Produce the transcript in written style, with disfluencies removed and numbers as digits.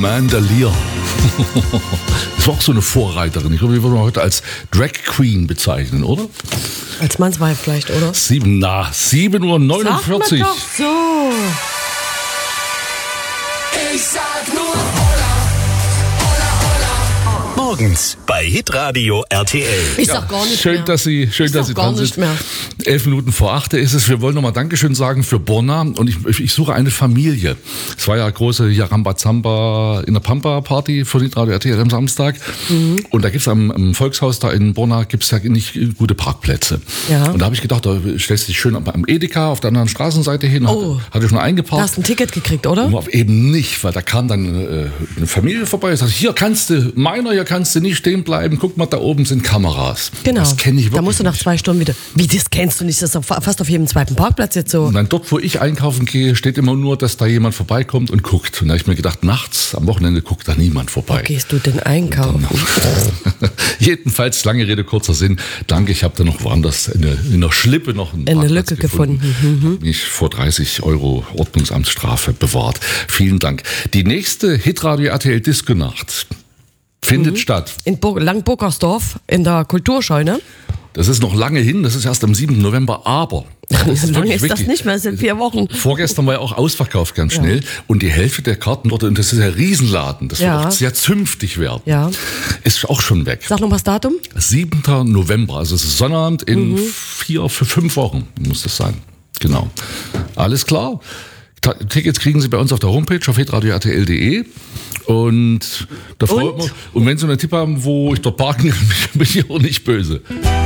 Amanda Lear. Das war auch so eine Vorreiterin. Ich glaube, die würde man heute als Drag Queen bezeichnen, oder? Als Mannsweib vielleicht, oder? 7:49 Uhr. Sag mir doch so. Ich sag nur Holla, Holla, Holla. Morgens bei Hitradio RTL. Ich sag gar nicht Schön, mehr. dass Sie dran sind. Mehr. 7:11 ist es. Wir wollen nochmal Dankeschön sagen für Borna. Und ich suche eine Familie. Es war ja große Rambazamba in der Pampa-Party von Hitradio RTL am Samstag. Und da gibt's am Volkshaus da in Borna gibt's ja nicht gute Parkplätze. Ja. Und da habe ich gedacht, da stellst du dich schön am Edeka auf der anderen Straßenseite hin. Hatte schon Du eingeparkt. hast ein Ticket gekriegt, oder? Aber eben nicht, weil da kam dann eine Familie vorbei und sagte, hier kannst du nicht stehen bleiben, guck mal, da oben sind Kameras. Genau. Das kenne ich wirklich Da musst du nach 2 Stunden wieder. Wie, das kennst du nicht? Das ist doch fast auf jedem zweiten Parkplatz jetzt so. Und dann dort, wo ich einkaufen gehe, steht immer nur, dass da jemand vorbeikommt und guckt. Und da habe ich mir gedacht, nachts, am Wochenende guckt da niemand vorbei. Gehst du denn einkaufen? Jedenfalls, lange Rede, kurzer Sinn. Danke, ich habe da noch woanders in der Schlippe noch einen Eine Parkplatz Lücke gefunden. Mich vor 30 € Ordnungsamtsstrafe bewahrt. Vielen Dank. Die nächste Hitradio RTL Disco-Nacht findet statt. In Langburgersdorf in der Kulturscheune. Das ist noch lange hin, das ist erst am 7. November, aber... So lange ist das nicht mehr, es sind 4 Wochen. Vorgestern war ja auch ausverkauft ganz schnell und die Hälfte der Karten dort, und das ist ein Riesenladen, das wird auch sehr zünftig werden, ist auch schon weg. Sag noch mal das Datum. 7. November, also es ist Sonnabend in 5 Wochen muss das sein. Genau. Alles klar. Tickets kriegen Sie bei uns auf der Homepage auf hitradio.rtl.de. Und da freut man. Und wenn Sie einen Tipp haben, wo ich dort parken kann, bin ich auch nicht böse.